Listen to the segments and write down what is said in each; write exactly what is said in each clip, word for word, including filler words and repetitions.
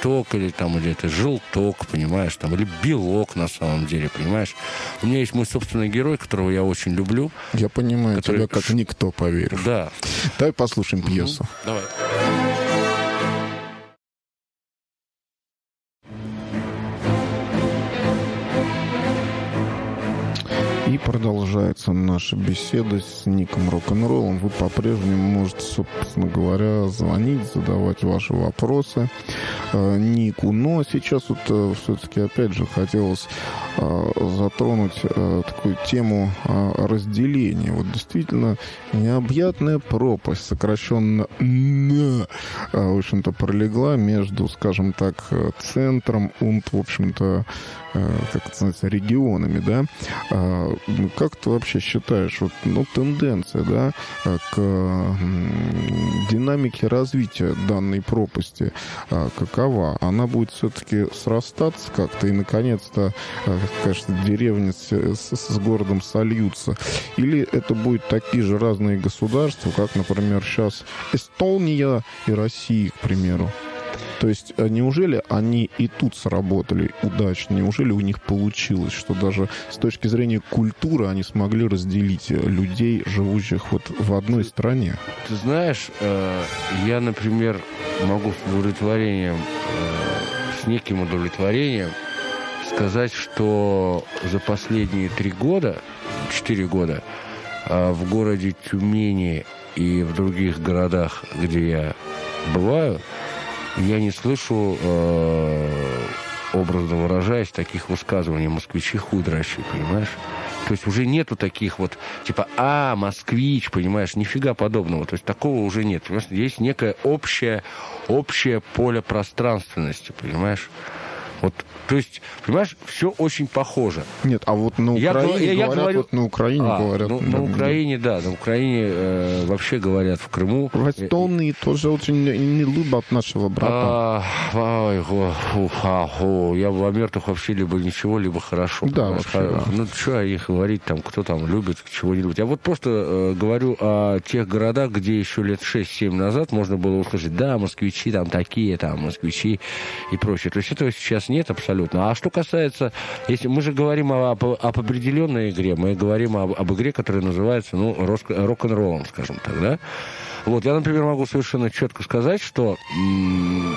желток, или там, или это желток, понимаешь, там, или белок на самом деле, понимаешь. У меня есть мой собственный герой, которого я очень люблю. Я понимаю, который... тебя как никто поверишь. Да. Давай послушаем пьесу. Mm-hmm. Давай. И продолжается наша беседа с Ником Рок-н-Роллом. Вы по-прежнему можете, собственно говоря, звонить, задавать ваши вопросы э, Нику. Но сейчас вот э, все-таки, опять же, хотелось э, затронуть э, такую тему э, разделения. Вот действительно необъятная пропасть, сокращенно н, э, в общем-то, пролегла между, скажем так, центром und, в общем-то, э, как это называется, регионами, да. Э, Как ты вообще считаешь, вот, ну, тенденция, да, к динамике развития данной пропасти какова? Она будет все-таки срастаться как-то, и, наконец-то, конечно, деревни с, с, с городом сольются? Или это будут такие же разные государства, как, например, сейчас Эстония и Россия, к примеру? То есть неужели они и тут сработали удачно? Неужели у них получилось, что даже с точки зрения культуры они смогли разделить людей, живущих вот в одной стране? Ты знаешь, я, например, могу с удовлетворением, с неким удовлетворением сказать, что за последние три года, четыре года в городе Тюмени и в других городах, где я бываю, я не слышу, э, образно выражаясь, таких высказываний: москвичи хуй дращи, понимаешь? То есть уже нету таких вот, типа, а, москвич, понимаешь, нифига подобного. То есть такого уже нет. Понимаешь? Есть некое общее, общее поле пространственности, понимаешь? Вот, то есть, понимаешь, все очень похоже. Нет, а вот на Украине я, я, говорят, я говорю... вот на Украине а, говорят... Ну, на Украине, да, на Украине э, вообще говорят, в Крыму... В Эстонии э, тоже очень не, не любят нашего брата. А, ой, го, ух, а, о, я в мертвых вообще либо ничего, либо хорошо. Да, вообще, да. Ну, что о них говорить, там, кто там любит, чего не любит. Я вот просто э, говорю о тех городах, где еще лет шесть-семь назад можно было услышать: да, москвичи там такие, там, москвичи и прочее. То есть этого сейчас нет абсолютно. А что касается, если мы же говорим об, об определенной игре, мы говорим об, об игре, которая называется, ну, рок-н-роллом, скажем так, да? Вот, я, например, могу совершенно четко сказать, что м-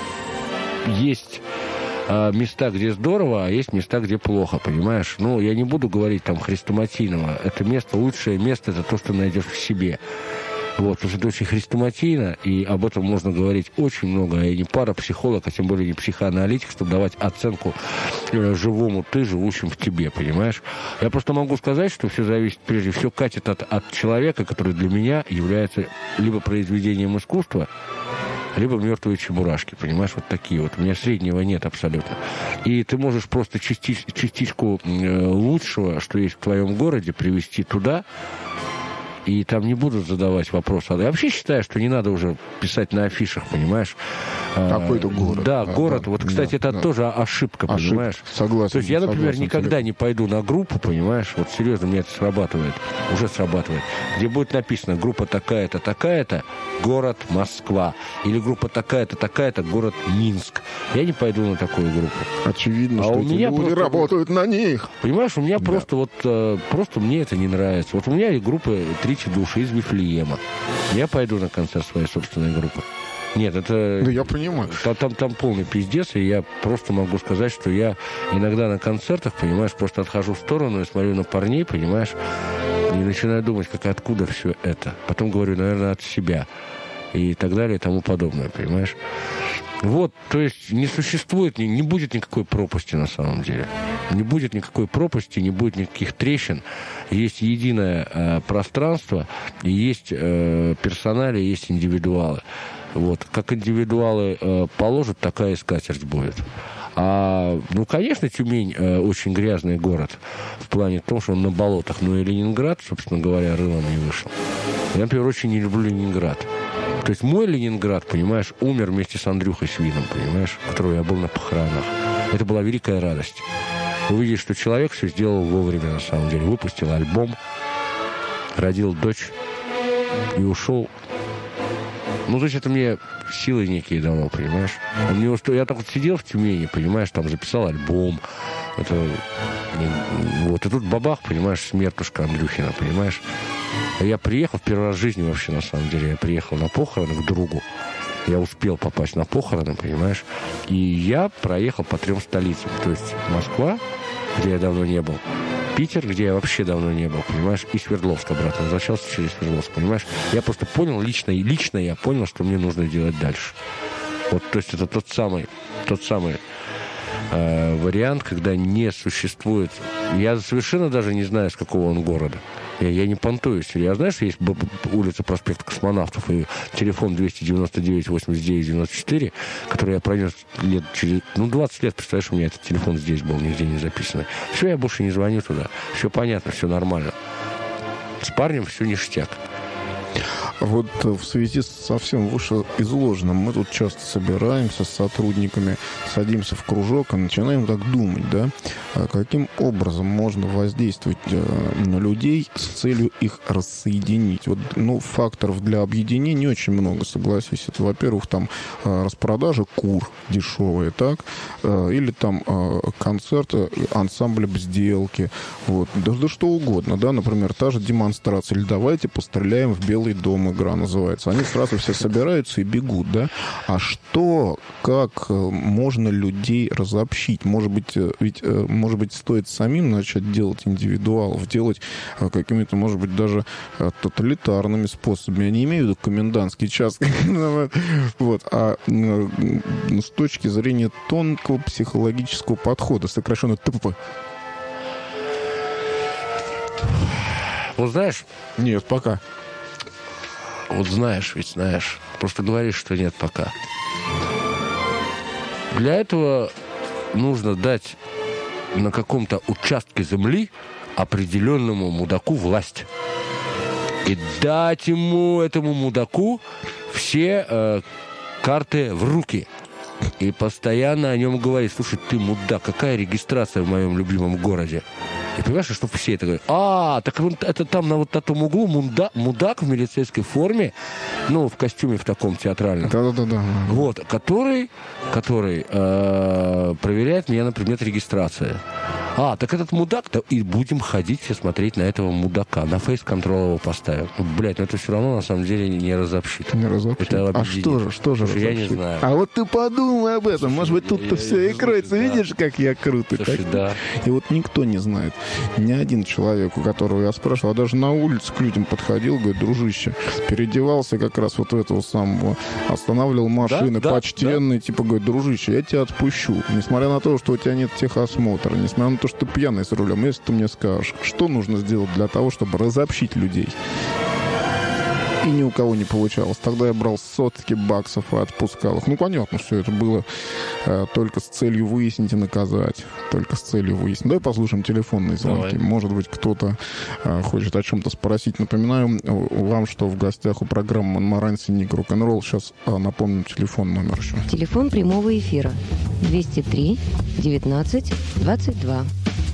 есть э, места, где здорово, а есть места, где плохо, понимаешь? Ну, я не буду говорить там хрестоматийного. Это место, лучшее место, это то, что найдешь в себе. Вот, потому что это очень хрестоматийно, и об этом можно говорить очень много. Я не парапсихолог, а тем более не психоаналитик, чтобы давать оценку живому ты, живущим в тебе, понимаешь? Я просто могу сказать, что все зависит, прежде всего, катит от, от человека, который для меня является либо произведением искусства, либо мертвые чебурашки, понимаешь, вот такие вот. У меня среднего нет абсолютно. И ты можешь просто частич, частичку лучшего, что есть в твоем городе, привезти туда, и там не будут задавать вопросы. Я вообще считаю, что не надо уже писать на афишах, понимаешь? Какой-то город. Да, город. Да, вот, кстати, да, это да. тоже ошибка, ошибка, понимаешь? Согласен. То есть я, например, согласен, никогда согласен. не пойду на группу, понимаешь? Вот серьезно, мне это срабатывает. Уже срабатывает. Где будет написано: группа такая-то, такая-то, город Москва. Или группа такая-то, такая-то, город Минск. Я не пойду на такую группу. Очевидно, а что у эти меня люди просто... работают на них. Понимаешь, у меня да. просто вот... Просто мне это не нравится. Вот у меня есть группа «Тричи души» из Вифлеема. Я пойду на концерт своей собственной группы. Нет, это... Да я понимаю. Там, там, там полный пиздец, и я просто могу сказать, что я иногда на концертах, понимаешь, просто отхожу в сторону и смотрю на парней, понимаешь, и начинаю думать, как откуда все это. Потом говорю, наверное, от себя. И так далее, и тому подобное, понимаешь. Вот, то есть не существует, не, не будет никакой пропасти на самом деле. Не будет никакой пропасти, не будет никаких трещин. Есть единое э, пространство, и есть э, персонали, есть индивидуалы. Вот. Как индивидуалы э, положат, такая и скатерть будет. А, ну, конечно, Тюмень э, очень грязный город в плане того, что он на болотах. Но и Ленинград, собственно говоря, рылом не вышел. Я, например, очень не люблю Ленинград. То есть мой Ленинград, понимаешь, умер вместе с Андрюхой Свином, понимаешь, которого я был на похоронах. Это была великая радость. Увидеть, что человек все сделал вовремя, на самом деле. Выпустил альбом, родил дочь и ушел. Ну, то есть это мне силы некие дано, понимаешь? У него что, я так вот сидел в Тюмени, понимаешь, там записал альбом. Это, вот, и тут бабах, понимаешь, смертушка Андрюхина, понимаешь? Я приехал в первый раз в жизни вообще, на самом деле. Я приехал на похороны к другу. Я успел попасть на похороны, понимаешь? И я проехал по трем столицам. То есть Москва, где я давно не был, Питер, где я вообще давно не был, понимаешь, и Свердловск обратно. Возвращался через Свердловск, понимаешь? Я просто понял, лично, и лично я понял, что мне нужно делать дальше. Вот, то есть это тот самый, тот самый э, вариант, когда не существует... Я совершенно даже не знаю, с какого он города. Я, я не понтуюсь. Я знаю, что есть улица проспекта Космонавтов и телефон двести девяносто девять восемьдесят девять девяносто четыре, который я пронес лет через... Ну, двадцать лет, представляешь, у меня этот телефон здесь был, нигде не записанный. Все, я больше не звоню туда. Все понятно, все нормально. С парнем все ништяк. Вот в связи со всем вышеизложенным мы тут часто собираемся с сотрудниками, садимся в кружок и начинаем так думать, да, каким образом можно воздействовать на людей с целью их рассоединить. Вот, ну, факторов для объединения очень много, согласись. Это, во-первых, там распродажа кур дешевые, так, или там концерты ансамбля «Сделки», вот, да, да что угодно, да, например, та же демонстрация, или давайте постреляем в Белый дом, игра называется. Они сразу все собираются и бегут, да? А что, как можно людей разобщить? Может быть, ведь, может быть, стоит самим начать делать индивидуалов, делать какими-то, может быть, даже тоталитарными способами. Я не имею в виду комендантский час, вот, а с точки зрения тонкого психологического подхода, сокращенно ТПП. Вот знаешь... Нет, пока. Вот знаешь, ведь знаешь. Просто говоришь, что нет пока. Для этого нужно дать на каком-то участке земли определенному мудаку власть. И дать ему, этому мудаку, все э, карты в руки. И постоянно о нем говорить: слушай, ты мудак, какая регистрация в моем любимом городе? И понимаешь, что все это говорят: а, так это там на вот на том углу муда, мудак в милицейской форме, ну, в костюме в таком театральном. Да-да-да. Вот, который, который э, проверяет меня на предмет регистрации. А, так этот мудак, да, и будем ходить все смотреть на этого мудака. На фейс-контрол его поставим. Ну, блядь, но это все равно, на самом деле, не разобщит. Не разобщит. Это а что же, что же Слушай, я не знаю. А вот ты подумай об этом. Слушай, может быть, тут-то я, все я, и кроется. Да. Видишь, как я крутый. Слушай, как... да. И вот никто не знает. Ни один человек, у которого я спрашивал, а даже на улице к людям подходил, говорит: дружище, переодевался как раз вот этого самого, останавливал машины, да, почтенный, да. Типа, говорит: дружище, я тебя отпущу. Несмотря на то, что у тебя нет техосмотра, несмотря на то, что ты пьяный с рулем, если ты мне скажешь, что нужно сделать для того, чтобы разобщить людей. И ни у кого не получалось. Тогда я брал сотки баксов и отпускал их. Ну, понятно, все это было э, только с целью выяснить и наказать. Только с целью выяснить. Давай послушаем телефонные звонки. Давай. Может быть, кто-то э, хочет о чем-то спросить. Напоминаю вам, что в гостях у программы «Монмаранси Ник Рок-н-ролл». Сейчас э, напомним телефон номер еще. Телефон прямого эфира двести три девятнадцать двадцать два.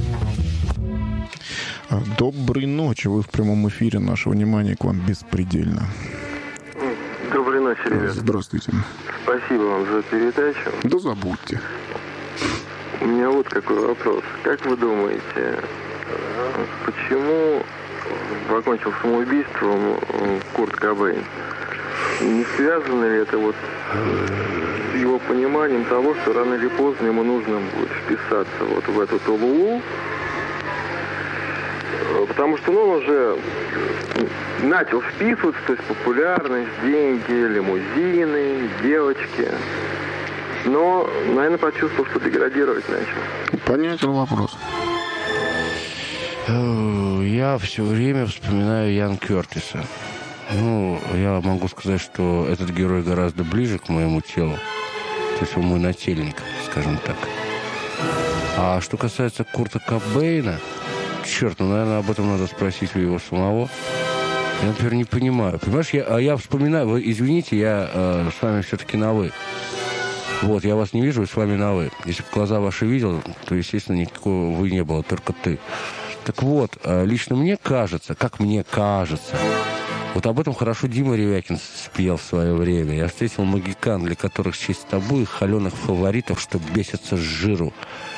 Доброй ночи. Вы в прямом эфире. Наше внимание к вам беспредельно. Доброй ночи, ребята. Здравствуйте. Спасибо вам за передачу. Да забудьте. У меня вот какой вопрос. Как вы думаете, почему покончил самоубийством Курт Кобейн? Не связано ли это вот с его пониманием того, что рано или поздно ему нужно будет вписаться вот в эту толулу? Потому что, ну, он уже начал вписываться, то есть популярность, деньги, лимузины, девочки. Но, наверное, почувствовал, что деградировать начал. Понятен вопрос. Я все время вспоминаю Ян Кёртиса. Ну, я могу сказать, что этот герой гораздо ближе к моему телу. То есть он мой нательник, скажем так. А что касается Курта Кобейна, черт, ну, наверное, об этом надо спросить у его самого. Я, например, не понимаю. Понимаешь, я, а я вспоминаю, вы извините, я э, с вами все-таки на «вы». Вот, я вас не вижу, и с вами на «вы». Если бы глаза ваши видел, то, естественно, никакого «вы» не было, только «ты». Так вот, э, лично мне кажется, как мне кажется, Вот об этом хорошо Дима Ревякин спел в свое время. Я встретил магикан, для которых честь табу и холеных фаворитов, что бесятся с жиру.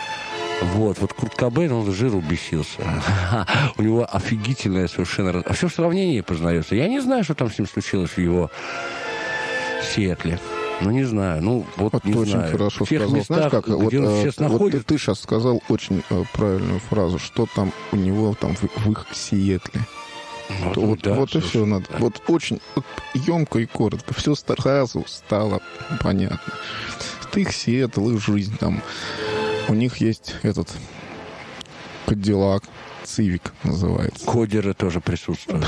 Вот, вот Курт Кобейн, он с жиру бесился. У него офигительное совершенно... А все в сравнении познается. Я не знаю, что там с ним случилось в его Сиэтле. Ну, не знаю. Ну, вот, вот не ты очень знаю. хорошо в тех сказал. местах, Знаешь, как, где вот, он сейчас вот находится... ты, ты сейчас сказал очень э, правильную фразу, что там у него там в, в их Сиэтле. Вот, вот, да, вот и все надо. Да. Вот очень вот, емко и коротко. Все сразу стало понятно. Это их Сиэтл, их жизнь там. У них есть этот Кадиллак, Цивик называется. Кодеры тоже присутствуют.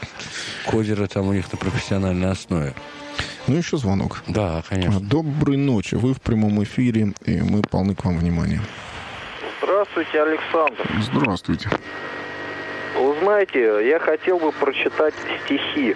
Кодеры там у них на профессиональной основе. Ну, еще звонок. Да, конечно. Доброй ночи. Вы в прямом эфире, и мы полны к вам внимания. Здравствуйте, Александр. Здравствуйте. Вы знаете, я хотел бы прочитать стихи.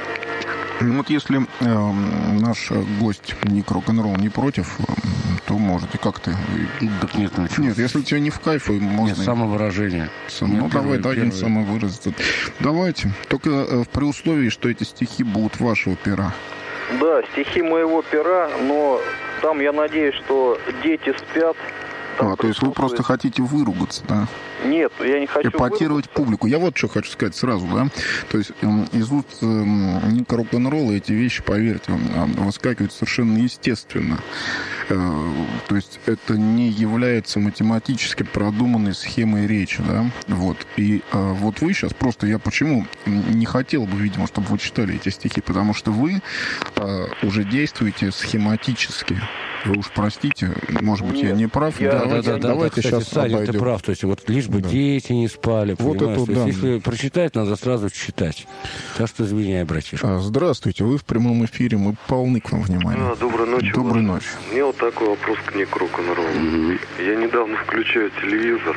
Ну, вот если э, наш гость Ник Рок-н-Ролл не против, то можете как-то... Так нет, ну, нет, если тебе не в кайф, можно... Нет, самовыражение. Сам... Ну, давай дадим самовыразиться. Давайте. Только э, при условии, что эти стихи будут вашего пера. Да, стихи моего пера, но там, я надеюсь, что дети спят. А, то есть вы просто хотите выругаться, да? Нет, я не хочу эпатировать публику. Я вот что хочу сказать сразу, да? То есть э, из уст э, Ника Рок-н-Ролла эти вещи, поверьте, выскакивают совершенно естественно. Э, то есть это не является математически продуманной схемой речи, да? Вот. И э, вот вы сейчас просто... Я почему не хотел бы, видимо, чтобы вы читали эти стихи? Потому что вы э, уже действуете схематически. Вы уж простите, может быть, Нет, я не прав. Я, давайте да, да, давайте да, сейчас кстати, Саня, ты прав. То есть вот лишь бы да. дети не спали, вот понимаешь? Это, да. Если прочитать, надо сразу читать. Так что извиняй, братишка. А, здравствуйте, вы в прямом эфире, мы полны к вам внимания. А, доброй ночи. Доброй ночи. У меня вот такой вопрос к Нику Рок-н-Роллу. Mm-hmm. Я недавно включаю телевизор,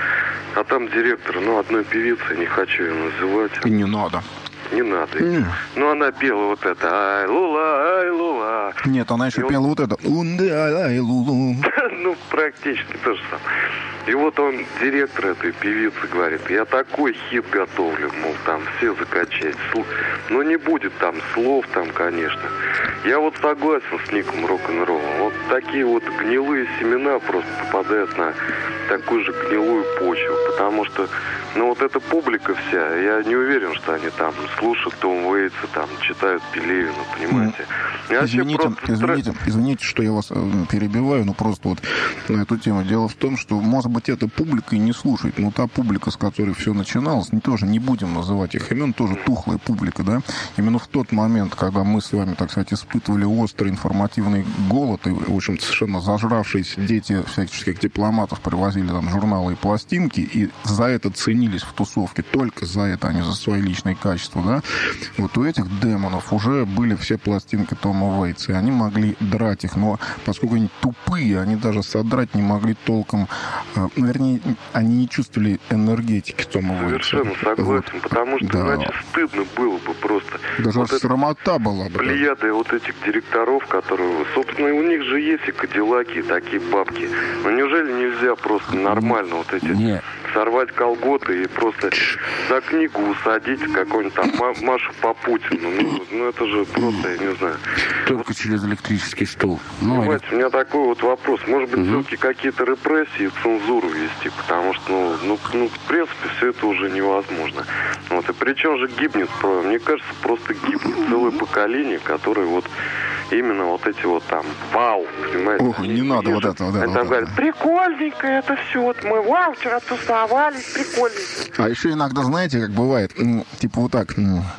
а там директор, ну, одной певицы, не хочу ее называть. И не надо. Не надо. Mm. Ну, она пела вот это «Ай, лула, ай, лула». Нет, она еще и пела вот, вот это «Унде, ай, лулу». Ну, практически то же самое. И вот он, директор этой певицы, говорит, я такой хит готовлю, мол, там все закачать. Но не будет там слов там, конечно. Я вот согласен с Ником Рок-н-Роллом. Вот такие вот гнилые семена просто попадают на такую же гнилую почву. Потому что, ну, вот эта публика вся, я не уверен, что они там слушают Том Уэйтса, там, читают Пелевина, понимаете? Mm. Извините, просто... извините, извините, что я вас перебиваю, но просто вот на эту тему. Дело в том, что, может быть, эта публика и не слушает, но та публика, с которой все начиналось, не тоже не будем называть их имен, тоже тухлая публика, да? Именно в тот момент, когда мы с вами, так сказать, испытывали острый информативный голод, и, в общем, совершенно зажравшиеся дети всяких дипломатов привозили там журналы и пластинки, и за это ценились в тусовке, только за это, а не за свои личные качества, да? Вот у этих демонов уже были все пластинки Тома Уэйтса, и они могли драть их, но поскольку они тупые, они даже содрать не могли толком, э, вернее, они не чувствовали энергетики Тома Уэйтса. Совершенно согласен, вот. Потому что, да. Иначе стыдно было бы просто. Даже вот срамота была бы. Плеяды да. Вот этих директоров, которые, собственно, у них же есть и кадиллаки, и такие бабки. Но неужели нельзя просто нормально вот эти... Нет. Сорвать колготы и просто за книгу усадить какую-нибудь там Машу Попутину. Ну, ну, это же просто, я не знаю. Только вот, через электрический стул. Ну, понимаете, или... у меня такой вот вопрос. Может быть, угу. все-таки какие-то репрессии, цензуру вести, потому что, ну, ну, ну, в принципе, все это уже невозможно. Вот, и причем же гибнет, мне кажется, просто гибнет целое поколение, которое вот именно вот эти вот там вау, понимаете? Ох, не надо вот это, вот это. Они там вот говорят, это. прикольненько это все, вот мы вау, вчера тусовались, прикольненько. А еще иногда, знаете, как бывает, типа вот так,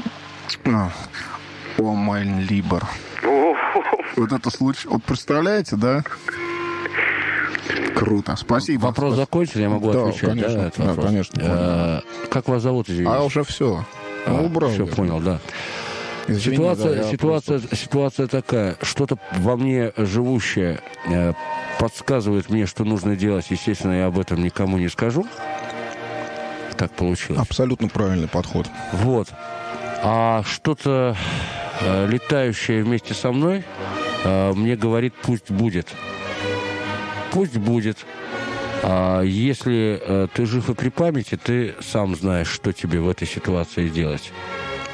о майн либер. Вот это случай, вот представляете, да? Круто, спасибо. Вопрос закончен, я могу да, отвечать. Конечно, да, да, конечно. А, как вас зовут, извините? А уже все. А, убрал. Все, понял, да. Извини, ситуация, да, ситуация, просто... ситуация такая. Что-то во мне живущее э, подсказывает мне, что нужно делать. Естественно, я об этом никому не скажу. Так получилось. Абсолютно правильный подход. Вот. А что-то э, летающее вместе со мной э, мне говорит, пусть будет. Пусть будет. А если э, ты жив и при памяти, ты сам знаешь, что тебе в этой ситуации делать.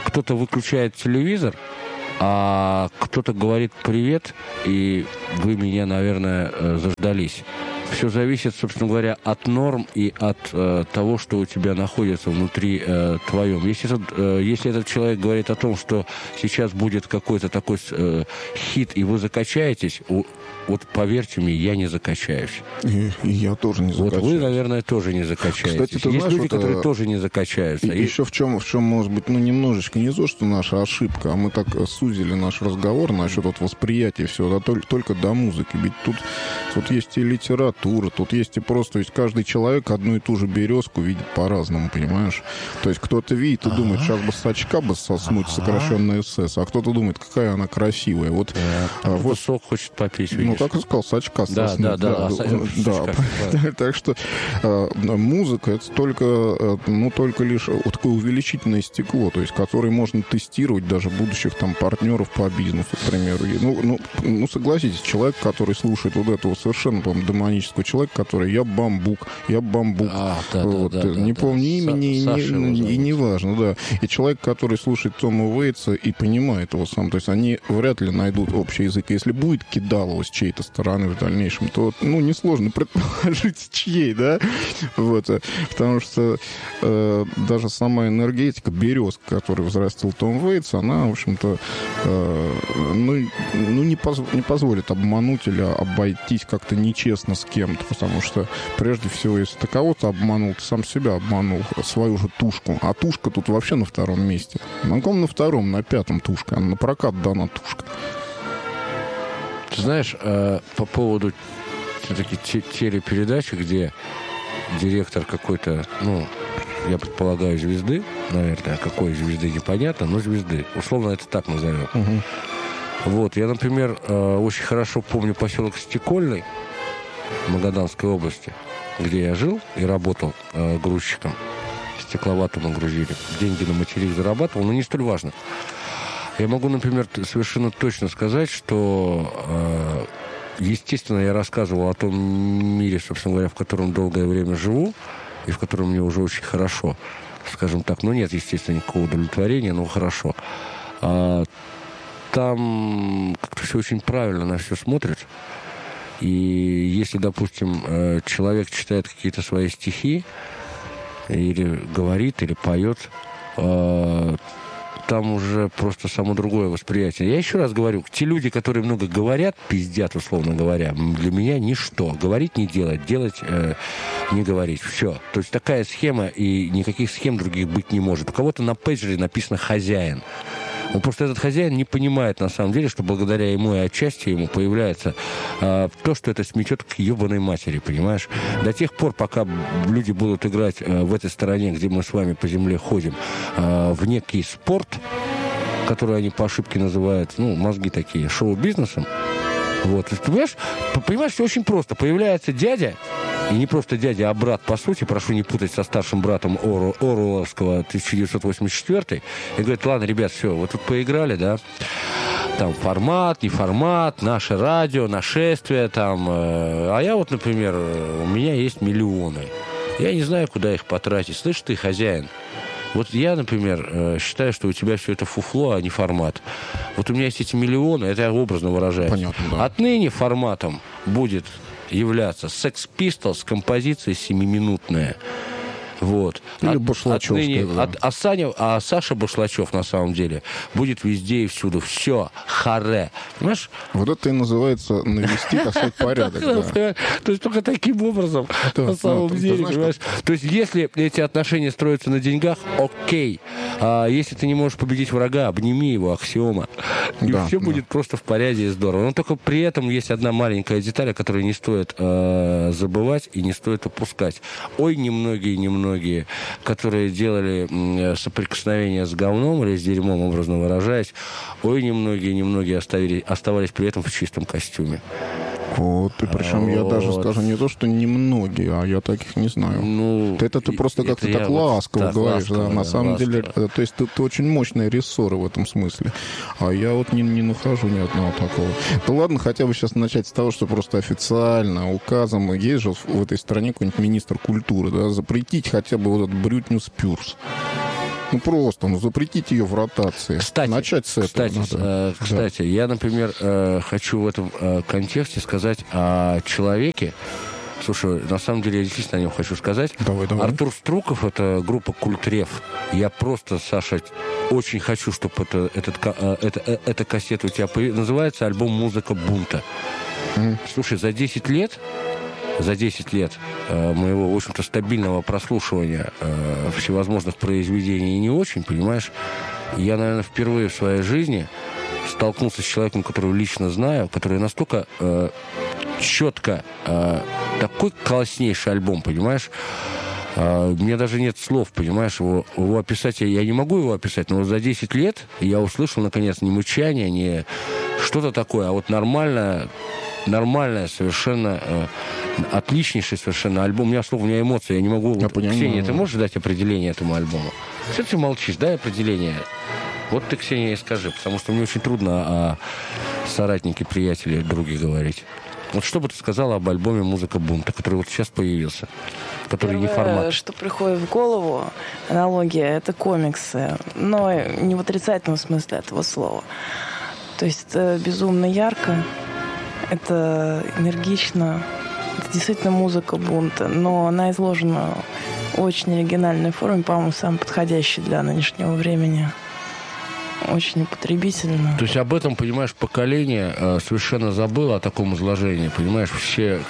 кто-то выключает телевизор, а кто-то говорит «привет», и вы меня, наверное, заждались. Все зависит, собственно говоря, от норм и от э, того, что у тебя находится внутри э, твоем. Если, этот, э, если этот человек говорит о том, что сейчас будет какой-то такой э, хит, и вы закачаетесь, у, вот поверьте мне, я не закачаюсь. И, и я тоже не закачаюсь. Вот вы, наверное, тоже не закачаетесь. Кстати, ты Есть знаешь, люди, вот, которые тоже не закачаются. И, и... Еще в чем, в чем, может быть, ну, немножечко не то, что наша ошибка, а мы так сузили наш разговор насчет вот восприятия всего, да, только, только до музыки. Ведь тут, тут есть и литература, тут есть и просто, ведь каждый человек одну и ту же березку видит по-разному, понимаешь? То есть кто-то видит и думает, сейчас бы с очка бы соснуть, сокращенный СС, а кто-то думает, какая она красивая. Вот, а, вот сок хочет попить, видишь. Ну, как я сказал, с очка да, соснуть. Да, да, да. да, да. да. Так что э, музыка — это только, э, ну, только лишь вот такое увеличительное стекло, то есть, которое можно тестировать даже будущих там партнеров по бизнесу, к примеру. Ну, ну, ну, согласитесь, человек, который слушает вот этого совершенно, по-моему, демонического человека, который «я бамбук», «я бамбук», а, да, вот, да, да, не да, помню да. имени, Са- и, не, и не важно, да. И человек, который слушает Тома Уэйтса и понимает его сам, то есть они вряд ли найдут общий язык. Если будет кидалово с чьей-то стороны в дальнейшем, то, ну, несложно предположить, чьей, да, вот, потому что э, даже сама энергетика, березка, которую взрастил Том Уэйтс, она, в общем-то, э, ну, ну не, поз- не позволит обмануть или обойтись как-то нечестно с кем-то, потому что, прежде всего, если ты кого-то обманул, ты сам себя обманул, свою же тушку, а тушка тут вообще на втором месте. На каком на втором, на пятом тушка, а на прокат дана тушка. Ты знаешь, э, по поводу все-таки те- телепередачи, где директор какой-то, ну, я предполагаю, звезды, наверное, какой звезды непонятно, но звезды, условно это так назовем. Угу. Вот, я, например, э, очень хорошо помню поселок Стекольный в Магаданской области, где я жил и работал э, грузчиком. Стекловату мы грузили. Деньги на материк зарабатывал, но не столь важно. Я могу, например, совершенно точно сказать, что, э, естественно, я рассказывал о том мире, собственно говоря, в котором долгое время живу, и в котором мне уже очень хорошо, скажем так. Ну, нет, естественно, никакого удовлетворения, но хорошо. А, там как-то все очень правильно на все смотрят. И если, допустим, э, человек читает какие-то свои стихи, или говорит, или поет, э, там уже просто само другое восприятие. Я еще раз говорю, те люди, которые много говорят, пиздят, условно говоря, для меня ничто. Говорить не делать, делать э, не говорить. Все. То есть такая схема, и никаких схем других быть не может. У кого-то на пейджере написано «хозяин». Он просто этот хозяин не понимает, на самом деле, что благодаря ему и отчасти ему появляется э, то, что это сметет к ебаной матери, понимаешь? До тех пор, пока люди будут играть э, в этой стороне, где мы с вами по земле ходим, э, в некий спорт, который они по ошибке называют, ну, мозги такие, шоу-бизнесом. Вот. То есть, понимаешь, понимаешь, все очень просто. Появляется дядя, и не просто дядя, а брат, по сути, прошу не путать со старшим братом Ору, Оруэлловского тысяча девятьсот восемьдесят четвёртый, и говорит: ладно, ребят, все, вы тут поиграли, да, там формат, не формат, наше радио, нашествие, там, э, а я вот, например, у меня есть миллионы, я не знаю, куда их потратить. Слышь, ты, хозяин, вот я, например, считаю, что у тебя все это фуфло, а не формат. Вот у меня есть эти миллионы, это я образно выражаюсь. Понятно, да. Отныне форматом будет являться Sex Pistols, композиция семиминутная. Вот. Или От, Башлачевская, отныне, да. от, а, Саня, а Саша Башлачев, на самом деле, будет везде и всюду. Все, харе. Понимаешь? Вот это и называется навести, так сказать, порядок. Да. То есть только таким образом, Да, на самом да, ты деле, знаешь, понимаешь? То есть если эти отношения строятся на деньгах, окей. А если ты не можешь победить врага, обними его, аксиома. И Да, все да. будет просто в порядке и здорово. Но только при этом есть одна маленькая деталь, о которой не стоит э, забывать и не стоит упускать. Ой, немногие, немногие, которые делали м, соприкосновение с говном или с дерьмом, образно выражаясь, ой, немногие, немногие оставили, оставались при этом в чистом костюме. Вот, и причем я Вот. даже скажу не то, что немногие, а я таких не знаю. Ну, Это ты просто это как-то я так вот ласково так говоришь, ласково, да, на да, самом ласково. деле, э, то есть ты, ты очень мощные рессоры в этом смысле, а я вот не, не нахожу ни одного такого. Да ладно, хотя бы сейчас начать с того, что просто официально, указом, есть же в этой стране какой-нибудь министр культуры, да, запретить хотя бы вот этот Брютню Спюрс. Ну просто, ну запретить ее в ротации. Кстати, начать с этого. Кстати, надо. э, кстати, да. я, например, э, хочу в этом э, контексте сказать о человеке. Слушай, на самом деле я действительно о нем хочу сказать. Давай, давай. Артур Струков, это группа Культ Рев. Я просто, Саша, очень хочу, чтобы это, этот, это, эта кассета у тебя появилась. Называется альбом «Музыка бунта». Mm. Слушай, за десять лет, за десять лет э, моего, в общем-то, стабильного прослушивания э, всевозможных произведений и не очень, понимаешь, я, наверное, впервые в своей жизни столкнулся с человеком, которого лично знаю, который настолько... Э, четко, э, такой класснейший альбом, понимаешь? Э, мне даже нет слов, понимаешь? Его, его описать, я, я не могу его описать, но вот за десять лет я услышал, наконец, не мычание, не что-то такое, а вот нормальное, нормальное, совершенно э, отличнейший совершенно альбом. У меня слов, у меня эмоции, я не могу... Я вот, Ксения, ты можешь дать определение этому альбому? Что ты молчишь? Дай определение. Вот ты, Ксения, и скажи, потому что мне очень трудно о соратнике, приятеле, друге говорить. Вот что бы ты сказала об альбоме «Музыка бунта», который вот сейчас появился, который Первое, не формат? Что приходит в голову, аналогия, это комиксы, но не в отрицательном смысле этого слова. То есть это безумно ярко, это энергично, это действительно музыка бунта, но она изложена в очень оригинальной форме, по-моему, самой подходящей для нынешнего времени. Очень употребительно. То есть об этом, понимаешь, поколение э, совершенно забыло о таком изложении, понимаешь, все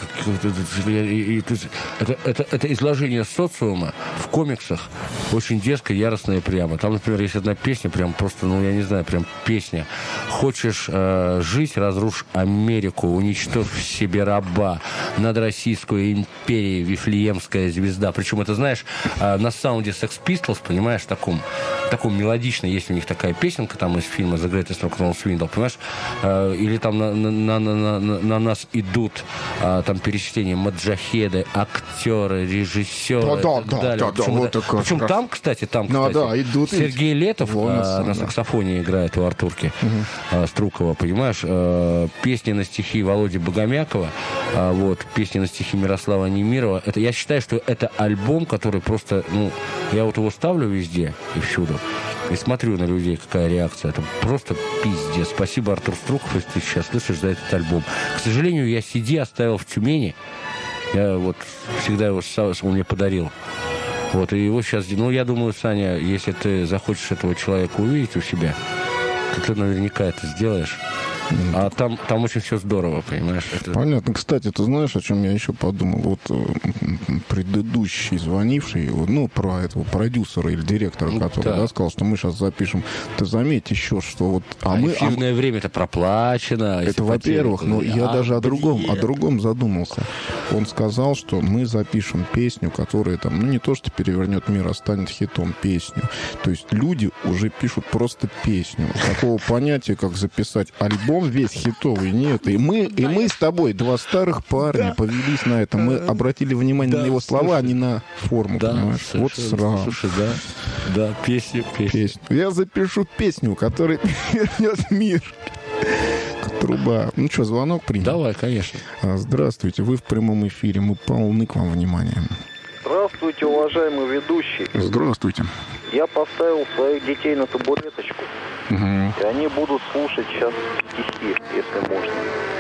это, это, это изложение социума в комиксах очень дерзко, яростно и прямо. Там, например, есть одна песня, прям просто, ну, я не знаю, прям песня. Хочешь э, жить, разрушь Америку, уничтожь в себе раба, над Российской империей Вифлеемская звезда. Причем это, знаешь, э, на саунде Sex Pistols, понимаешь, таком, таком мелодичном, есть у них такая песня, там из фильма «The Greatest Rock and Roll Swindle», понимаешь? Э, или там на, на, на, на, на нас идут э, там перечисления маджахеды, актеры, режиссеры да, и так да, далее. да, Причем, да, это, вот причем там, кстати, там, ну, кстати, да, идут Сергей Летов э, на да. саксофоне играет у Артурки угу. э, Струкова, понимаешь? Э, песни на стихи Володи Богомякова, э, вот, песни на стихи Мирослава Немирова. Это, я считаю, что это альбом, который просто, ну, я вот его ставлю везде и всюду. И смотрю на людей, какая реакция. Это просто пиздец. Спасибо, Артур Струков, если ты сейчас слышишь, за этот альбом. К сожалению, я си ди оставил в Тюмени. Я вот всегда его он мне подарил. Вот, и его сейчас... Ну, я думаю, Саня, если ты захочешь этого человека увидеть у себя, то ты наверняка это сделаешь. А там, там очень все здорово, понимаешь? Это... Понятно. Кстати, ты знаешь, о чем я еще подумал? Вот предыдущий звонивший, ну, про этого продюсера или директора, который да. Да, сказал, что мы сейчас запишем. Ты заметь еще, что вот... А, а мы, эфирное а... время-то проплачено. Это, во-первых, но я а, даже о другом, о другом задумался. Он сказал, что мы запишем песню, которая там, ну, не то, что перевернет мир, а станет хитом, песню. То есть люди уже пишут просто песню. Такого понятия, как записать альбом, весь хитовый, нет. И мы, и мы с тобой, два старых парня, да. повелись на это. Мы обратили внимание да, на его слова, слушай, а не на форму, да, понимаешь? Вот сразу. Слушай, да, да, песню, песню. песню. Я запишу песню, которая вернет мир. Труба. Ну что, звонок принят? Давай, конечно. Здравствуйте, вы в прямом эфире. Мы полны к вам внимаем. Здравствуйте, уважаемый ведущий. Здравствуйте. Я поставил своих детей на табуреточку. Угу. И они будут слушать сейчас стихи, если можно.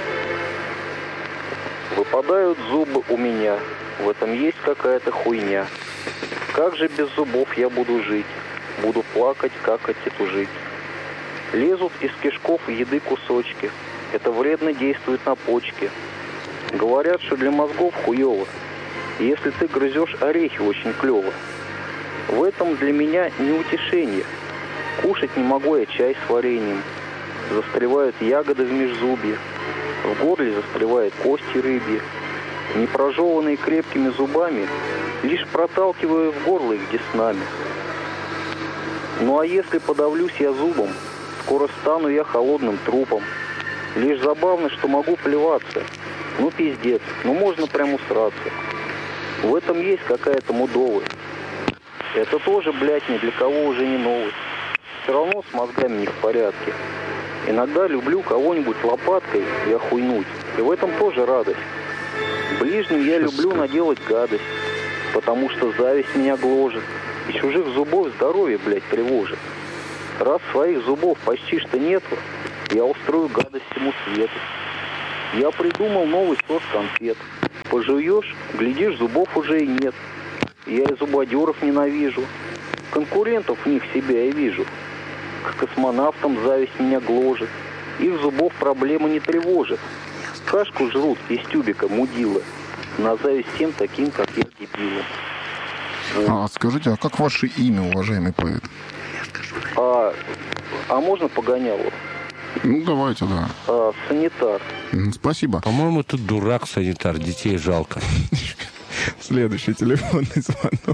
Выпадают зубы у меня, в этом есть какая-то хуйня. Как же без зубов я буду жить? Буду плакать, какать и тужить. Лезут из кишков еды кусочки. Это вредно действует на почки. Говорят, что для мозгов хуёво. Если ты грызешь орехи, очень клёво. В этом для меня не утешение. Кушать не могу я чай с вареньем. Застревают ягоды в межзубье. В горле застревают кости рыбьи. Не прожеванные крепкими зубами, лишь проталкиваю в горло их деснами. Ну а если подавлюсь я зубом, скоро стану я холодным трупом. Лишь забавно, что могу плеваться. Ну пиздец, ну можно прям усраться. В этом есть какая-то мудовость. Это тоже, блядь, ни для кого уже не новость. Все равно с мозгами не в порядке. Иногда люблю кого-нибудь лопаткой и охуйнуть. И в этом тоже радость. Ближним я люблю наделать гадость, потому что зависть меня гложет. И чужих зубов здоровье, блядь, тревожит. Раз своих зубов почти что нету, я устрою гадость всему свету. Я придумал новый сорт конфет. Пожуешь, глядишь, зубов уже и нет. Я и зубодеров ненавижу. Конкурентов в них себя я вижу. К космонавтам зависть меня гложет. Их зубов проблемы не тревожит. Кашку жрут из тюбика мудилы. На зависть всем таким, как я, дебилы. А скажите, а как ваше имя, уважаемый поэт? А, а можно погоняло? Ну, давайте, да. А, санитар. Спасибо. По-моему, ты дурак, санитар. Детей жалко. Следующий телефонный звонок.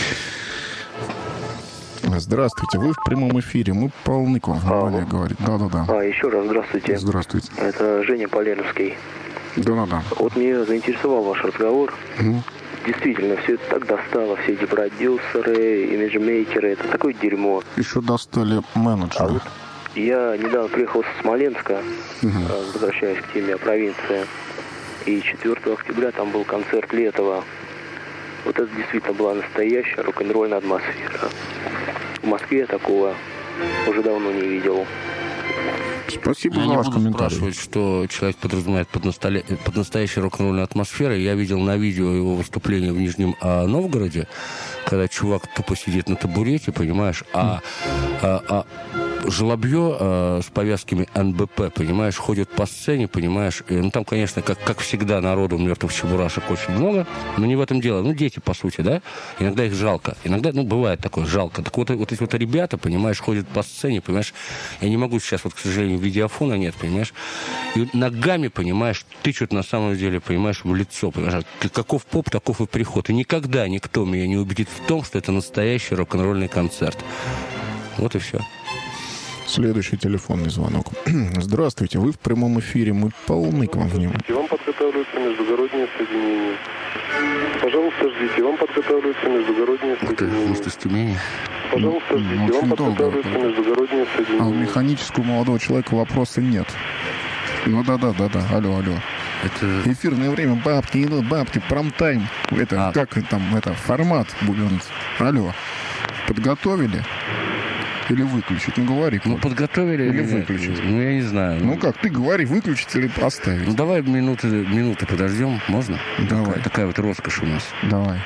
Здравствуйте, вы в прямом эфире. Мы полны к вам внимания, говорит. Да-да-да. А, еще раз здравствуйте. Здравствуйте. Это Женя Поленовский. Да-да-да. Вот меня заинтересовал ваш разговор. Mm. Действительно, все это так достало. Все эти продюсеры, имиджмейкеры. Это такое дерьмо. Еще достали менеджеры. А вот я недавно приехал со Смоленска, Mm-hmm. возвращаясь к теме о провинции. И четвёртого октября там был концерт Летова. Вот это действительно была настоящая рок-н-ролльная атмосфера. В Москве я такого уже давно не видел. Спасибо Я за не ваш буду комментарий. спрашивать, что человек подразумевает под, настоля... под настоящей рок-н-ролльной атмосферой. Я видел на видео его выступление в Нижнем а, Новгороде, когда чувак тупо сидит на табурете, понимаешь, а, а, а Жлобье а, с повязками эн бэ пэ, понимаешь, ходит по сцене, понимаешь. И, ну, там, конечно, как, как всегда, народу мертвых чебурашек очень много, но не в этом дело. Ну, дети, по сути, да? Иногда их жалко. Иногда, ну, бывает такое, жалко. Так вот, вот эти вот ребята, понимаешь, ходят по сцене, понимаешь. Я не могу сейчас, вот, к сожалению, видеофона нет, понимаешь. И ногами, понимаешь, тычут на самом деле, понимаешь, в лицо, понимаешь. Каков поп, таков и приход. И никогда никто меня не убедит в том, что это настоящий рок-н-ролльный концерт. Вот и все. Следующий телефонный звонок. Здравствуйте, вы в прямом эфире. Мы полны к вам внимания. Вам подготавливается междугороднее соединение. Пожалуйста, ждите. Вам подготавливается междугороднее соединение. Может, из Тюмени? Пожалуйста, ждите. Ну, Вам очень долго. подготавливается междугороднее А у соединение. механического молодого человека вопроса нет. Ну да-да-да-да. Алло, алло. Это... Эфирное время, бабки идут, бабки, промтайм. Это, А. как там, это, формат будем. Алло. Подготовили? Или выключить? Ну, говори. Ну, Коль. подготовили Или нет? выключить? Ну, я не знаю. Ну как, ты говори, выключить или оставить? Ну, давай минуты, минуты подождем, можно? Давай. Такая, такая вот роскошь у нас. Давай.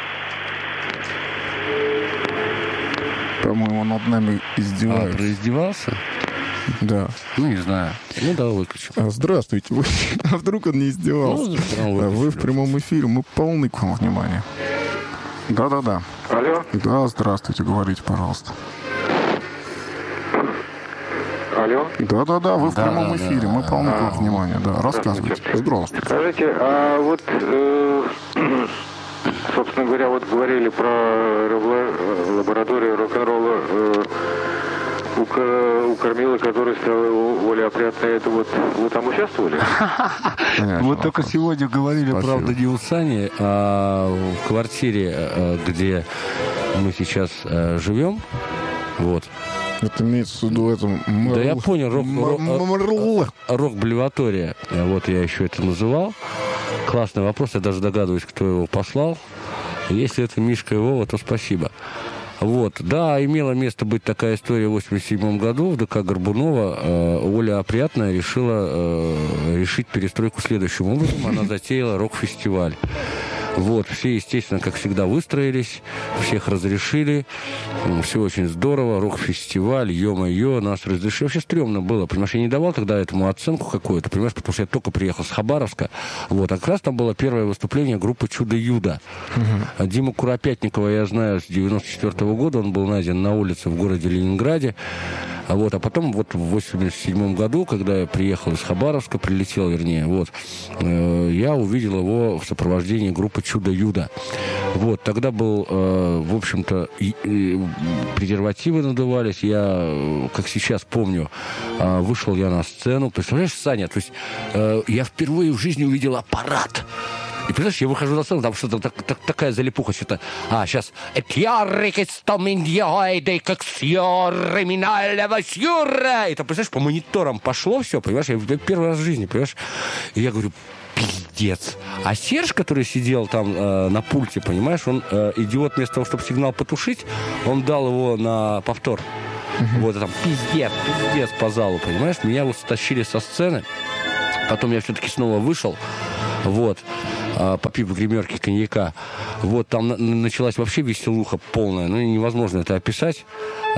По-моему, он над нами А, издевается. произдевался? Да. Ну, не знаю. Ну, давай выключим. А, здравствуйте. Вы... А вдруг он не издевался? Ну, прям А, выключим. Вы в прямом эфире, мы полны к вам внимания. Да-да-да. Алло? Да, здравствуйте, говорите, пожалуйста. Алло? Да-да-да, вы в Да, прямом да, эфире, да. мы полны к А, вам внимания. Да, рассказывайте. Здравствуйте. Скажите, а вот, э, собственно говоря, вот говорили про рабла- лабораторию рок-н-ролла э, у, Ка- у Кормилы, которая стала более опрятной. Это вот вы там участвовали? Понятно Мы только вопрос. сегодня говорили, Спасибо. правда, не у Сани, а в квартире, э, где мы сейчас э, живем. Вот. Это имеется в виду это... Да я понял, рок- рок- Мрл. Рок-блеватория. Вот я еще это называл. Классный вопрос, я даже догадываюсь, кто его послал. Если это Мишка и Вова, то спасибо. Вот, да, имела место быть такая история в восемьдесят седьмом году в ДК Горбунова. Э, Оля Опрятная решила э, решить перестройку следующим образом. Она затеяла рок-фестиваль. Вот, все, естественно, как всегда, выстроились, всех разрешили, все очень здорово, рок-фестиваль, ё-моё, нас разрешили. Вообще стрёмно было, понимаешь, я не давал тогда этому оценку какую-то, понимаешь, потому что я только приехал с Хабаровска, вот, а как раз там было первое выступление группы «Чудо-Юдо». Угу. Диму Куропятникова я знаю с девяносто четвёртого года, он был найден на улице в городе Ленинграде. А вот, а потом вот в восемьдесят седьмом году, когда я приехал из Хабаровска, прилетел, вернее, вот, э, я увидел его в сопровождении группы «Чудо-Юдо». Вот, тогда был, э, в общем-то, и, и, презервативы надувались. Я, э, как сейчас помню, э, вышел я на сцену. Представляешь, Саня, то есть э, я впервые в жизни увидел аппарат. И представляешь, я выхожу на сцену, там что-то так, так, такая залипуха, что-то... А, сейчас... И там, представляешь, по мониторам пошло все, понимаешь? Я первый раз в жизни, понимаешь? И я говорю, пиздец. А Серж, который сидел там э, на пульте, понимаешь, он, э, идиот, вместо того, чтобы сигнал потушить, он дал его на повтор. Uh-huh. Вот, и там пиздец, пиздец по залу, понимаешь? Меня вот стащили со сцены. Потом я все-таки снова вышел. Вот. Попив в гримерке коньяка. Вот, там на- началась вообще веселуха полная. Ну, невозможно это описать.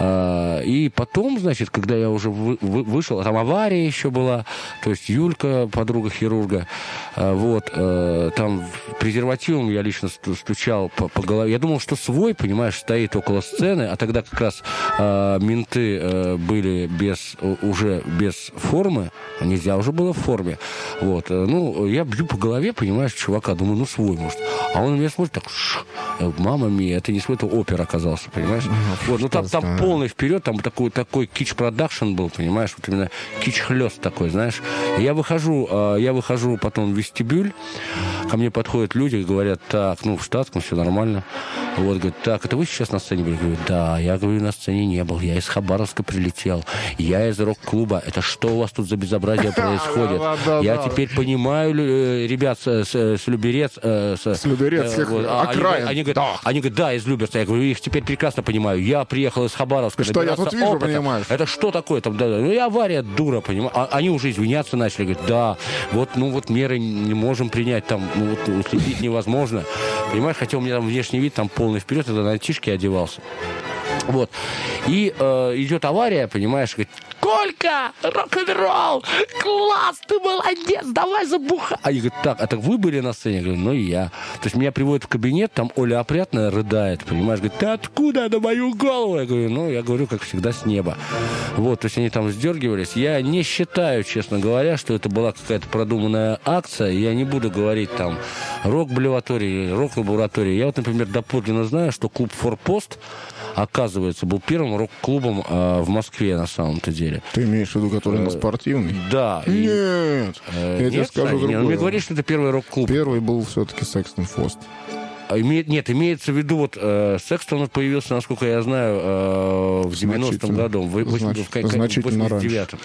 А, и потом, значит, когда я уже вы- вы- вышел, там авария еще была, то есть Юлька, подруга хирурга, а, вот, а, там презервативом я лично сту- стучал по, по голове. Я думал, что свой, понимаешь, стоит около сцены, а тогда как раз а, менты а, были без, уже без формы, нельзя уже было в форме. Вот, а, ну, я бью по голове, понимаешь, чувака, думаю, ну, свой, может. А он на меня смотрит так, ш, мама мия, это не свой, это опер оказался, понимаешь? Ну, вот, ну, там, там полный вперед, там такой, такой кич-продакшн был, понимаешь, вот именно кич-хлёст такой, знаешь. И я выхожу, я выхожу потом в вестибюль, ко мне подходят люди и говорят, так, ну, в штатском все нормально. Вот, говорят, так, это вы сейчас на сцене были? Я говорю, да, я, говорю, на сцене не был, я из Хабаровска прилетел, я из рок-клуба, это что у вас тут за безобразие происходит? Я теперь понимаю, ребят, с Люберец, с Люберецких окраин. Они говорят, они говорят, да, из Люберца. Я говорю, их теперь прекрасно понимаю. Я приехал из Хабаровска. Что я тут вижу, понимаешь? Это что такое? Там, да, ну и авария, дура, понимаешь? А, они уже извиняться начали. Говорят, да, вот, ну вот меры не можем принять, там, ну вот уследить невозможно. Понимаешь, хотя у меня там внешний вид там полный вперед, тогда на антишке одевался. Вот. И э, идет авария, понимаешь, говорит, Колька, рок-н-ролл, класс, ты молодец, давай забухай. Они говорят, так, а так вы были на сцене? Я говорю, ну и я. То есть меня приводят в кабинет, там Оля Опрятная рыдает, понимаешь, говорит, ты откуда на мою голову? Я говорю, ну, я говорю, как всегда, с неба. Вот, то есть они там сдергивались. Я не считаю, честно говоря, что это была какая-то продуманная акция. Я не буду говорить там рок-блеватории, рок-лаборатории. Я вот, например, доподлинно знаю, что клуб «Форпост», оказывается, был первым рок-клубом э, в Москве на самом-то деле. Ты имеешь в виду, который на спортивный? Да. Нет. И... Э, я тебе скажу Нет, другое. мне говоришь, что это первый рок-клуб. Первый был все-таки Сексton Фост. Имеет, нет, имеется в виду, вот э, Секстон появился, насколько я знаю, э, в девяностом году, в, в, Значит, в, в восемьдесят девятом.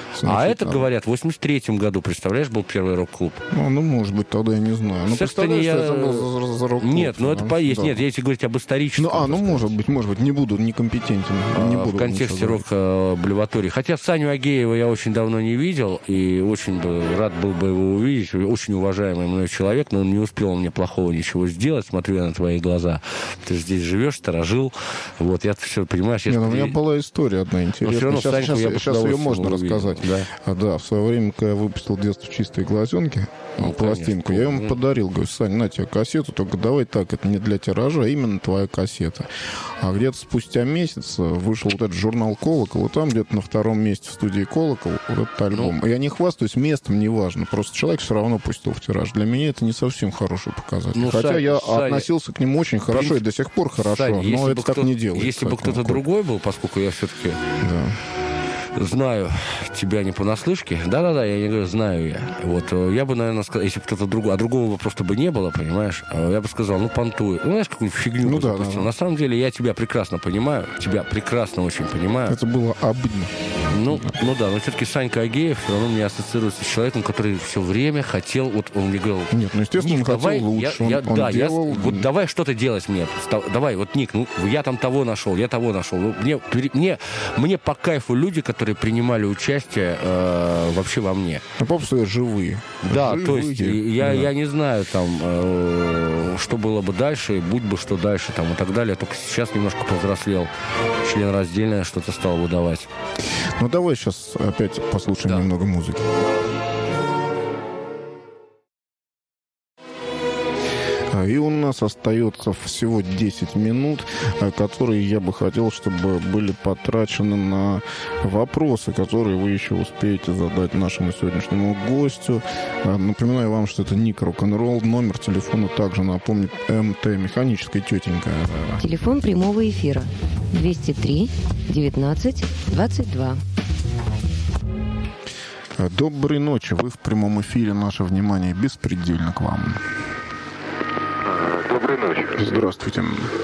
А это, говорят, в восемьдесят третьем году, представляешь, был первый рок-клуб. Ну, ну, может быть, тогда я не знаю. Ну, представляешь, я... что это был за, за рок-клуб? Нет, ну это да? поесть. Да. Нет, я тебе говорю об историческом. Ну, а, ну, может быть, может быть, не буду некомпетентен. Не а, буду в контексте рок-блеватории. Хотя Саню Агеева я очень давно не видел, и очень бы рад был бы его увидеть. Очень уважаемый мной человек, но он не успел мне плохого ничего сделать, смотря на твои глаза. Ты же здесь живешь, сторожил. Вот, я все, понимаешь... Нет, я... ну, у меня была история одна интересная. Равно, сейчас Саньку, сейчас, сейчас ее можно увидел. рассказать. Да. А, да, в свое время, когда я выпустил «Детство в чистой глазенке», ну, пластинку, конечно. Я ему подарил, говорю, Сань, на тебе кассету, только давай так, это не для тиража, а именно твоя кассета. А где-то спустя месяц вышел вот этот журнал «Колокол», и там где-то на втором месте в студии «Колокол» вот этот альбом. Ну, я не хвастаюсь местом, неважно, просто человек все равно пустил в тираж. Для меня это не совсем хороший показатель. Ну, Хотя Сань, я Сань, относился к нему очень хорошо, Принцип... и до сих пор хорошо, Сань, но это так не делает. Если бы кто-то другой был, поскольку я все-таки... Да. Знаю тебя не понаслышке. Да-да-да, я не говорю, знаю я. Вот, я бы, наверное, сказал, если бы кто-то другой, а другого бы просто бы не было, понимаешь, я бы сказал, ну, понтуй. Ну, знаешь, какую-нибудь фигню ну, да, да, да. На самом деле, я тебя прекрасно понимаю, тебя прекрасно очень понимаю. Это было обидно. Ну, ну да, но все-таки Санька Агеев все равно мне ассоциируется с человеком, который все время хотел, вот он мне говорил... Нет, ну, естественно, Ник, он давай, хотел лучше, я, я, он, он да, делал... я, вот давай что-то делать мне. Давай, вот, Ник, ну, я там того нашел, я того нашел. Мне, мне, мне по кайфу люди, которые принимали участие участие э, вообще во мне. Ну, попросту живые. Да, живые. То есть я, да. я не знаю, там, э, что было бы дальше, будь бы что дальше, там, и так далее. Только сейчас немножко повзрослел. Членораздельное что-то стал выдавать. Ну, давай сейчас опять послушаем да. немного музыки. И у нас остается всего десять минут, которые я бы хотел, чтобы были потрачены на вопросы, которые вы еще успеете задать нашему сегодняшнему гостю. Напоминаю вам, что это ник рок-н-ролл. Номер телефона также, напомню, МТ, механическая тетенька. Телефон прямого эфира двести три девятнадцать двадцать два. Доброй ночи. Вы в прямом эфире. Наше внимание беспредельно к вам. Доброй ночи. Здравствуйте.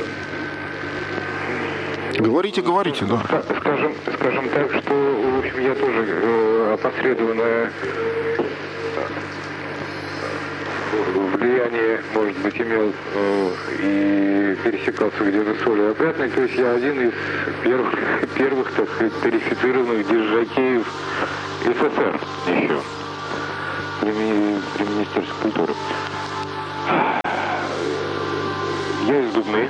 Говорите, говорите, да. Скажем, скажем так, что, в общем, я тоже э, опосредованно влияние, может быть, имел э, и пересекался где-то с Олей Опрятной. То есть я один из первых, первых так сказать, тарифицированных дизжокеев СССР еще при, при Министерстве культуры. Я из Дубны.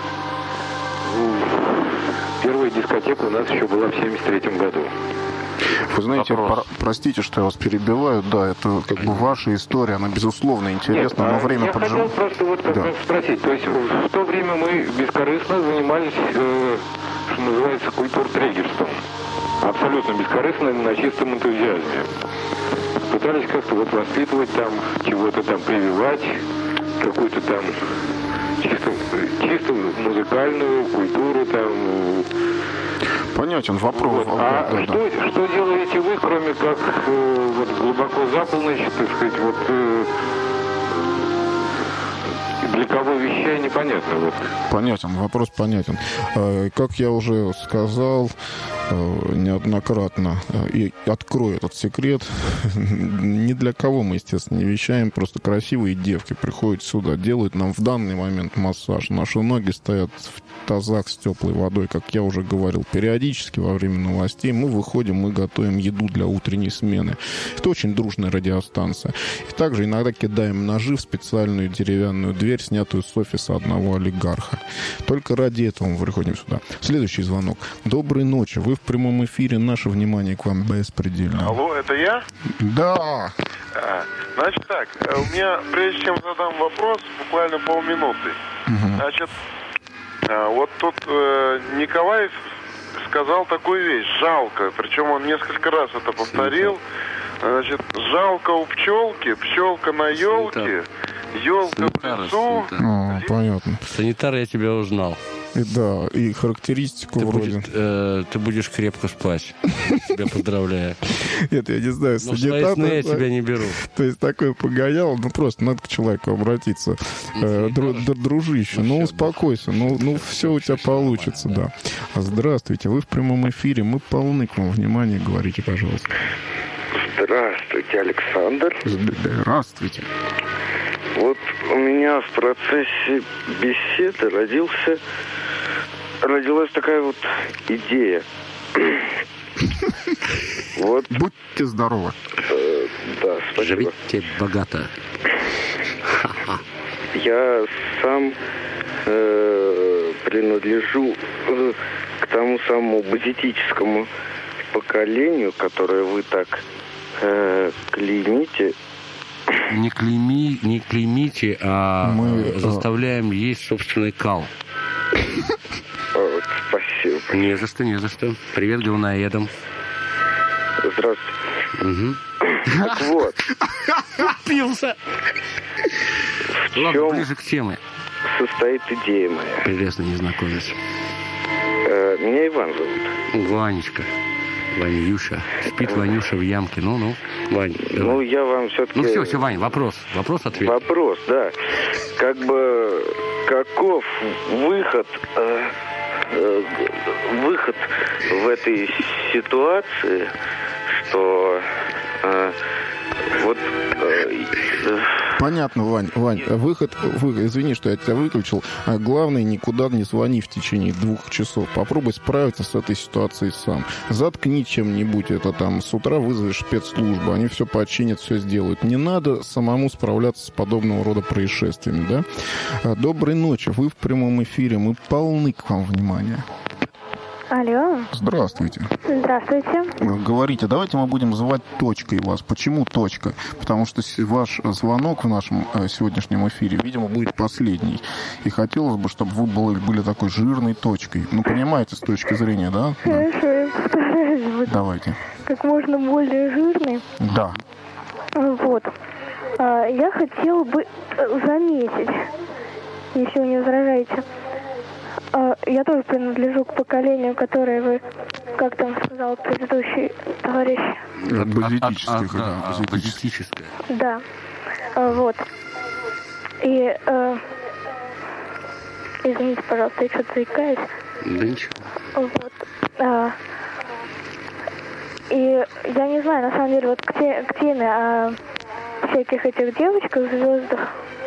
Первая дискотека у нас еще была в семьдесят третьем году. Вы знаете, про- простите, что я вас перебиваю, да, это как бы ваша история, она безусловно интересна, Нет, но время я поджимает. хотел просто вот как Да. раз спросить, то есть в то время мы бескорыстно занимались, э, что называется, культуртрегерством. Абсолютно бескорыстно, на чистом энтузиазме. Пытались как-то вот воспитывать там, чего-то там прививать, какую-то там чисто, чисто музыкальную культуру там. Понятен вопрос. Вот. А да, что, да. что делаете вы, кроме как э, вот глубоко за полночь, так сказать, вот э, для кого вещай непонятно. Вот. Понятен, вопрос понятен. Э, Как я уже сказал э, неоднократно, э, и открою этот секрет, ни для кого мы, естественно, не вещаем, просто красивые девки приходят сюда, делают нам в данный момент массаж. Наши ноги стоят в тазах с теплой водой, как я уже говорил. Периодически во время новостей мы выходим, мы готовим еду для утренней смены. Это очень дружная радиостанция. И также иногда кидаем ножи в специальную деревянную дверь, снятую с офиса одного олигарха. Только ради этого мы приходим сюда. Следующий звонок. Доброй ночи. Вы в прямом эфире. Наше внимание к вам беспредельно. Алло, это я? Да. А, значит так, у меня, прежде чем задам вопрос, буквально полминуты. Угу. Значит, вот тут э, Николай сказал такую вещь, жалко, причем он несколько раз это повторил. Значит, жалко у пчелки, пчелка на елке, елка в лесу. О, понятно. Санитар, я тебя узнал. И да, и характеристику Ты, вроде. будет, э, ты будешь крепко спать. Тебя поздравляю. Нет, я не знаю, Но в свои сны я санитар. тебя не беру. То есть такой погонял, ну просто надо к человеку обратиться. Э, дру- дру- дружище, ну успокойся, ну, ну все у тебя получится, да. Здравствуйте, вы в прямом эфире, мы полны к вам внимания, говорите, пожалуйста. Здравствуйте, Александр. Здравствуйте. Вот у меня в процессе беседы родился, родилась такая вот идея. Вот. Будьте здоровы. Э, да, спасибо. Живите богато. Я сам э, принадлежу э, к тому самому базитическому поколению, которое вы так э, клеймите. Не, клейми, не клеймите, а Мы, заставляем есть собственный кал. О, спасибо. Не за что, не за что. Привет, говноедам. Здравствуйте. Угу. Так вот. Пился. В Ладно, чем ближе к теме. состоит идея моя? Прелестный незнакомец. Э, меня Иван зовут. Ванечка. Ванюша. Спит Ванюша в ямке. Ну-ну, Вань, давай. Ну, я вам все-таки... Ну все, все, Вань, вопрос. Вопрос-ответ. Вопрос, да. Как бы, каков выход, э, э, выход в этой ситуации, что э, вот... Э, Понятно, Вань. Вань, выход, вы, извини, что я тебя выключил. А главное, никуда не звони в течение двух часов. Попробуй справиться с этой ситуацией сам. Заткни чем-нибудь это там. С утра вызовешь спецслужбу. Они все починят, все сделают. Не надо самому справляться с подобного рода происшествиями, да? Доброй ночи. Вы в прямом эфире. Мы полны к вам внимания. Алло. Здравствуйте. Здравствуйте. Говорите, давайте мы будем называть точкой вас. Почему точка? Потому что ваш звонок в нашем сегодняшнем эфире, видимо, будет последний. И хотелось бы, чтобы вы были, были такой жирной точкой. Ну, понимаете, с точки зрения, да? Хорошо, я постараюсь быть Давайте. как можно более жирной. Да. Вот. А, я хотела бы заметить, если вы не возражаете, а, я тоже принадлежу к поколению, которое вы, как там сказал предыдущий товарищ. Базитическое, да. Базитическое. Да. А, вот. И, э, извините, пожалуйста, я что-то заикаюсь. Да ничего. Вот. А, и я не знаю, на самом деле, вот к, те, к теме о всяких этих девочках, звездах,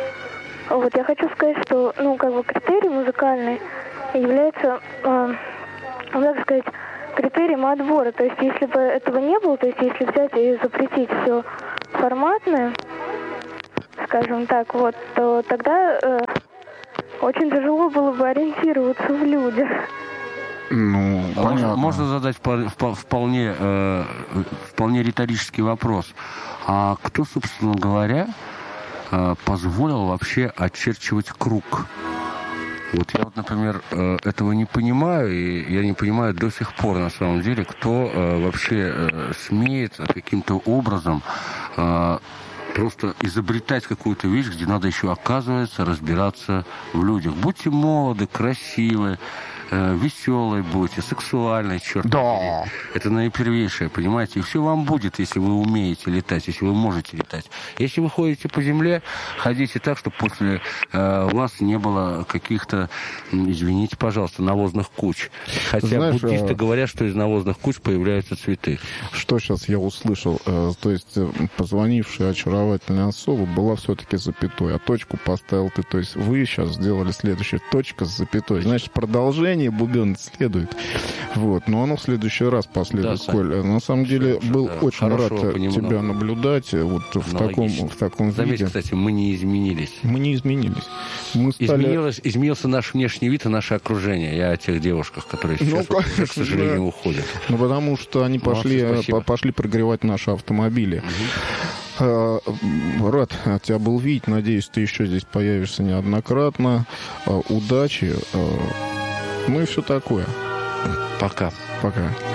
Вот, я хочу сказать, что, ну, как бы критерий музыкальный является, э, ну, так сказать, критерием отбора. То есть, если бы этого не было, то есть, если взять и запретить все форматное, скажем так, вот, то тогда э, очень тяжело было бы ориентироваться в людях. Ну, можно, можно задать вполне, э, вполне риторический вопрос. А кто, собственно говоря, э, позволил вообще очерчивать круг? Вот я вот, например, э, этого не понимаю, и я не понимаю до сих пор, на самом деле, кто э, вообще э, смеет каким-то образом э, просто изобретать какую-то вещь, где надо еще, оказывается, разбираться в людях. Будьте молоды, красивы, э, веселые будьте, сексуальные, черт да. побери. Это наипервейшее, понимаете? И все вам будет, если вы умеете летать, если вы можете летать. Если вы ходите по земле, ходите так, чтобы после э, вас не было каких-то, извините, пожалуйста, навозных куч. Хотя Знаешь, буддисты а... говорят, что из навозных куч появляются цветы. Что сейчас я услышал? Э, то есть позвонившая очаровательная особа была все-таки запятой, а точку поставил ты. То есть вы сейчас сделали следующее. Точка с запятой. Значит, продолжение, Бубен, следует. Вот. Но оно в следующий раз последует, да, Коль. На самом деле, Слушай, был да. очень Хорошего рад понемногу. тебя наблюдать вот в таком, в таком Заметь, виде. Кстати, мы не изменились. Мы не изменились. Мы стали... Изменилось, изменился наш внешний вид и наше окружение. Я о тех девушках, которые сейчас, ну, конечно, к сожалению, да. уходят. Ну, потому что они пошли, по, пошли прогревать наши автомобили. Угу. Рад тебя был видеть. Надеюсь, ты еще здесь появишься неоднократно. Удачи. Ну и все такое. Пока. Пока.